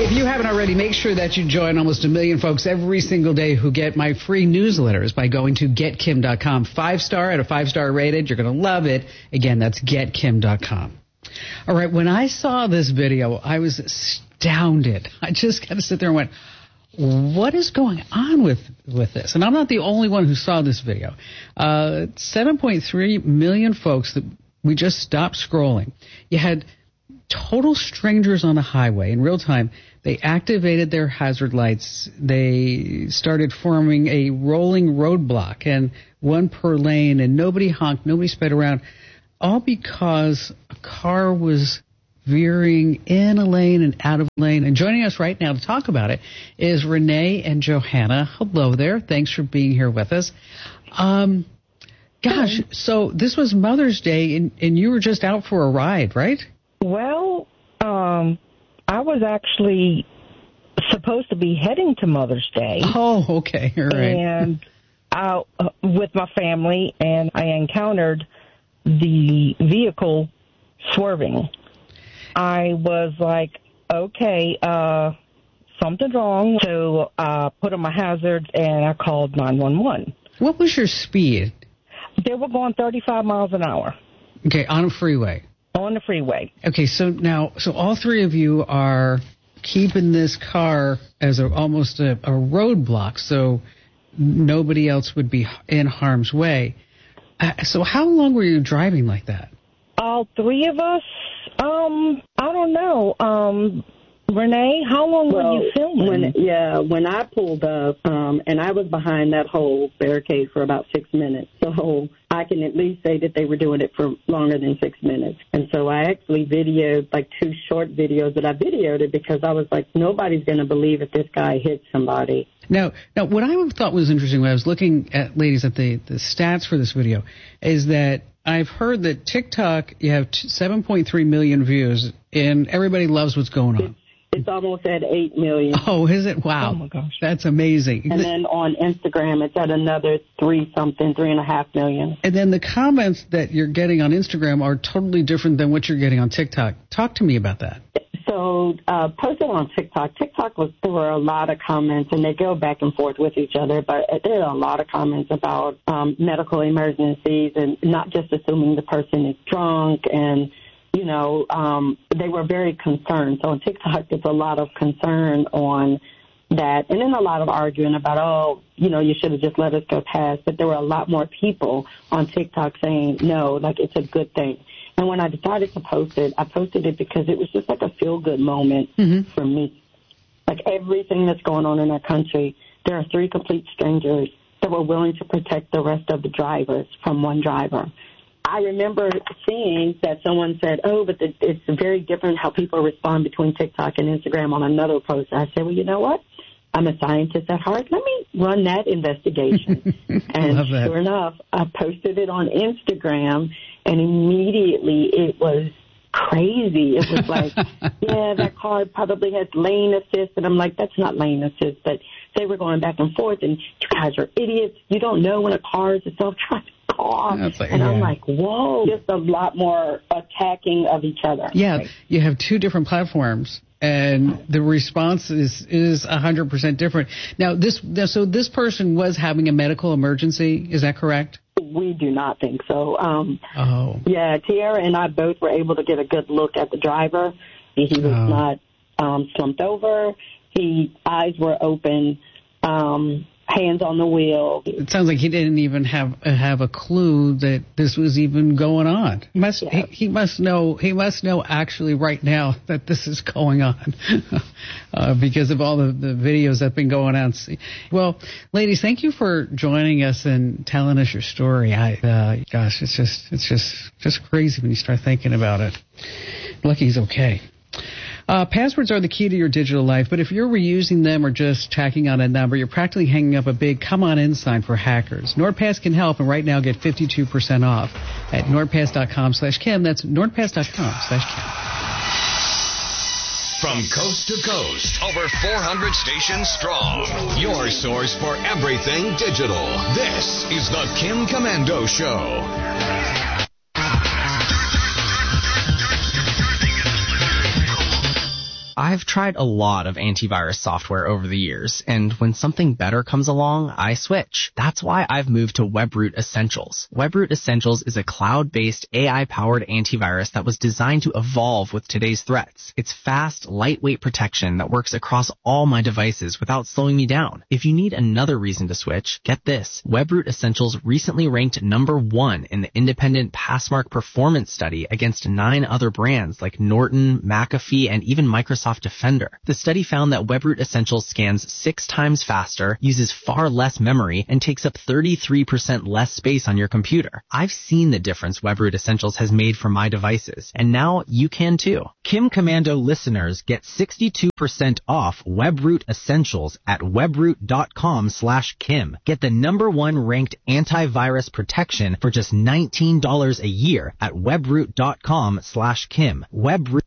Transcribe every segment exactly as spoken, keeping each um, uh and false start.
Hey, if you haven't already, make sure that you join almost a million folks every single day who get my free newsletters by going to get kim dot com. Five star at a five star rated. You're going to love it. Again, that's get kim dot com. All right. When I saw this video, I was astounded. I just kind of sit there and went, what is going on with, with this? And I'm not the only one who saw this video. Uh, seven point three million folks that we just stopped scrolling. You had total strangers on the highway in real time. They activated their hazard lights. They started forming a rolling roadblock, and one per lane, and nobody honked, nobody sped around, all because a car was veering in a lane and out of a lane. And joining us right now to talk about it is Renee and Johanna. Hello there. Thanks for being here with us. Um, gosh, so this was Mother's Day, and, and you were just out for a ride, right? Well, um, I was actually supposed to be heading to Mother's Day. Oh, okay. All right. And out uh, with my family, and I encountered the vehicle swerving. I was like, okay, uh, something's wrong. So I uh, put on my hazards, and I called nine one one. What was your speed? They were going thirty-five miles an hour. Okay, on a freeway. On the freeway. Okay, so now, so all three of you are keeping this car as a, almost a, a roadblock, so nobody else would be in harm's way. Uh, so how long were you driving like that? All three of us? Um, I don't know. Um, Renee, how long well, were you filming? When, yeah, when I pulled up, um, and I was behind that whole barricade for about six minutes, so I can at least say that they were doing it for longer than six minutes. And so I actually videoed like two short videos, but I videoed it because I was like, nobody's going to believe if this guy hit somebody. Now, now, what I thought was interesting when I was looking at, ladies, at the, the stats for this video, is that I've heard that TikTok, you have seven point three million views, and everybody loves what's going on. It's, it's almost at eight million. Oh, is it? Wow. Oh, my gosh. That's amazing. And then on Instagram, it's at another three-something, three and a half million. And then the comments that you're getting on Instagram are totally different than what you're getting on TikTok. Talk to me about that. So, uh, posted on TikTok, TikTok was, there were a lot of comments, and they go back and forth with each other, but there are a lot of comments about um, medical emergencies and not just assuming the person is drunk, and, you know, um, they were very concerned. So on TikTok, there's a lot of concern on that, and then a lot of arguing about, oh, you know, you should have just let us go past, but there were a lot more people on TikTok saying, no, like, it's a good thing. And when I decided to post it, I posted it because it was just like a feel-good moment mm-hmm. for me. Like everything that's going on in our country, there are three complete strangers that were willing to protect the rest of the drivers from one driver. I remember seeing that someone said, oh, but the, it's very different how people respond between TikTok and Instagram on another post. I said, well, you know what? I'm a scientist at heart. Let me run that investigation. And that. Sure enough, I posted it on Instagram, and immediately it was crazy. It was like, yeah, that car probably has lane assist. And I'm like, that's not lane assist. But they were going back and forth, and you guys are idiots. You don't know when a car is a self-driving car. Like, and yeah. I'm like, whoa, just a lot more attacking of each other. Yeah, right? You have two different platforms. And the response is is one hundred percent different. Now, this so this person was having a medical emergency. Is that correct? We do not think so. Um, oh. Yeah, Tiara and I both were able to get a good look at the driver. He was oh. not um, slumped over. He eyes were open, um, hands on the wheel. It sounds like he didn't even have have a clue that this was even going on. He must yeah. he, he must know he must know actually right now that this is going on uh, because of all the, the videos that have been going on. Well, ladies, thank you for joining us and telling us your story. I uh, gosh, it's just it's just just crazy when you start thinking about it. Lucky he's okay. Uh, passwords are the key to your digital life, but if you're reusing them or just tacking on a number, you're practically hanging up a big come on in sign for hackers. NordPass can help, and right now get fifty-two percent off at nordpass.com slash Kim. That's nordpass.com slash Kim. From coast to coast, over four hundred stations strong, your source for everything digital. This is the Kim Komando Show. I've tried a lot of antivirus software over the years, and when something better comes along, I switch. That's why I've moved to WebRoot Essentials. WebRoot Essentials is a cloud-based, A I-powered antivirus that was designed to evolve with today's threats. It's fast, lightweight protection that works across all my devices without slowing me down. If you need another reason to switch, get this. WebRoot Essentials recently ranked number one in the independent Passmark performance study against nine other brands like Norton, McAfee, and even Microsoft Defender. The study found that WebRoot Essentials scans six times faster, uses far less memory, and takes up thirty-three percent less space on your computer. I've seen the difference WebRoot Essentials has made for my devices, and now you can too. Kim Commando listeners get sixty-two percent off WebRoot Essentials at webroot.com slash Kim. Get the number one ranked antivirus protection for just nineteen dollars a year at webroot.com slash Kim. Webroot.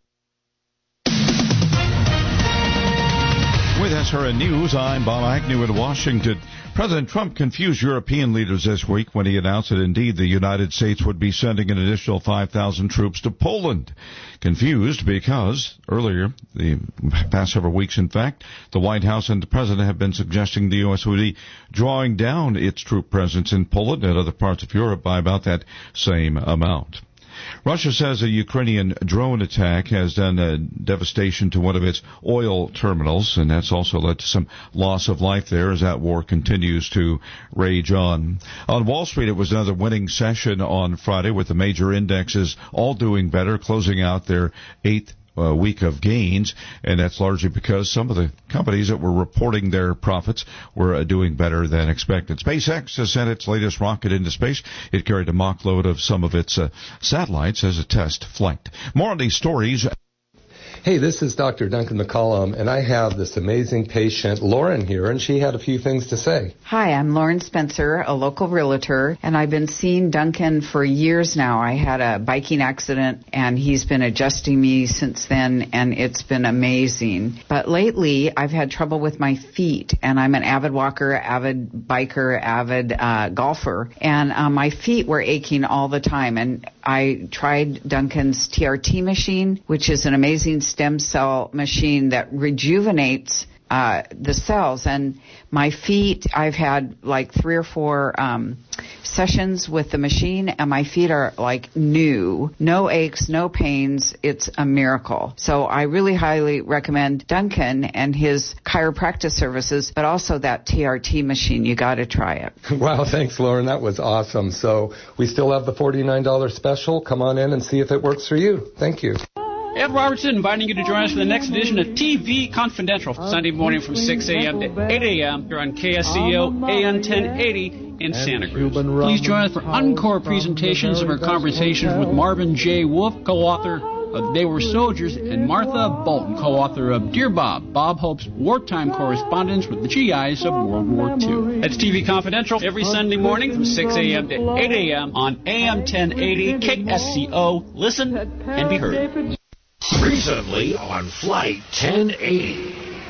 With S R N News, I'm Bob Agnew in Washington. President Trump confused European leaders this week when he announced that indeed the United States would be sending an additional five thousand troops to Poland. Confused because earlier, the past several weeks in fact, the White House and the President have been suggesting the U S would be drawing down its troop presence in Poland and other parts of Europe by about that same amount. Russia says a Ukrainian drone attack has done uh, devastation to one of its oil terminals, and that's also led to some loss of life there as that war continues to rage on. On Wall Street, it was another winning session on Friday with the major indexes all doing better, closing out their eighth Uh, week of gains, and that's largely because some of the companies that were reporting their profits were uh, doing better than expected. SpaceX has sent its latest rocket into space. It carried a mock load of some of its uh, satellites as a test flight. More on these stories. Hey, this is Doctor Duncan McCollum, and I have this amazing patient, Lauren, here, and she had a few things to say. Hi, I'm Lauren Spencer, a local realtor, and I've been seeing Duncan for years now. I had a biking accident, and he's been adjusting me since then, and it's been amazing. But lately, I've had trouble with my feet, and I'm an avid walker, avid biker, avid uh, golfer, and uh, my feet were aching all the time, and I tried Duncan's T R T machine, which is an amazing stem cell machine that rejuvenates uh, the cells. And my feet, I've had like three or four um, sessions with the machine, and my feet are like new. No aches, no pains. It's a miracle. So I really highly recommend Duncan and his chiropractic services, but also that T R T machine. You got to try it. Wow, thanks, Lauren. That was awesome. So we still have the forty-nine dollars special. Come on in and see if it works for you. Thank you. Ed Robertson inviting you to join us for the next edition of T V Confidential, Sunday morning from six a.m. to eight a.m. here on K S C O A M ten eighty in Santa Cruz. Please join us for encore presentations of our conversations with Marvin J. Wolf, co-author of They Were Soldiers, and Martha Bolton, co-author of Dear Bob, Bob Hope's wartime correspondence with the G Is of World War Two. That's T V Confidential every Sunday morning from six a.m. to eight a.m. on A M ten eighty K S C O. Listen and be heard. Recently on Flight ten eighty.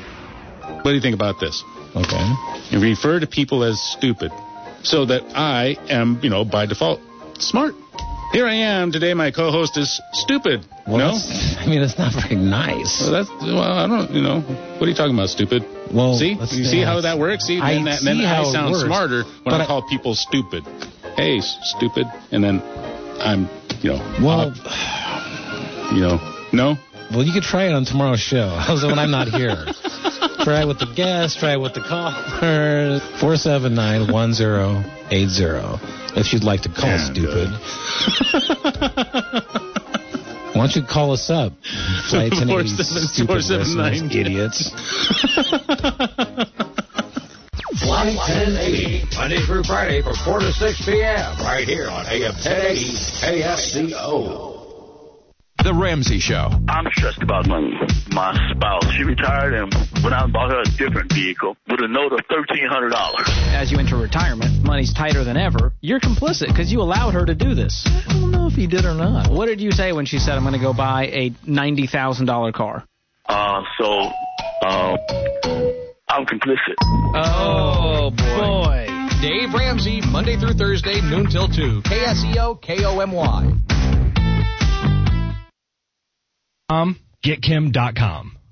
What do you think about this? Okay. You refer to people as stupid, so that I am, you know, by default, smart. Here I am today. My co-host is stupid. Well, no, I mean, it's not very nice. Well, that's well, I don't, you know, what are you talking about, stupid? Well, see, you see how that works. See, I then, that, see then how I sound works, smarter when I I, call people stupid. Hey, stupid, and then I'm, you know, well, uh, you know. No? Well, you could try it on tomorrow's show. How's it when I'm not here? Try it with the guest. Try it with the caller. four seven nine, one zero eight zero. If you'd like to call, yeah, stupid. Why don't you call us up? Flight ten eighty, stupid listeners, idiots. Flight ten eighty, Monday through Friday from four to six p.m. right here on A M ten eighty K S C O. The Ramsey Show. I'm stressed about money. My spouse, she retired and went out and bought her a different vehicle with a note of thirteen hundred dollars. As you enter retirement, money's tighter than ever. You're complicit because you allowed her to do this. I don't know if he did or not. What did you say when she said, I'm going to go buy a ninety thousand dollars car? Uh, so, uh, I'm complicit. Oh, boy. boy. Dave Ramsey, Monday through Thursday, noon till two. K S E O K O M Y. Um, get kim dot com.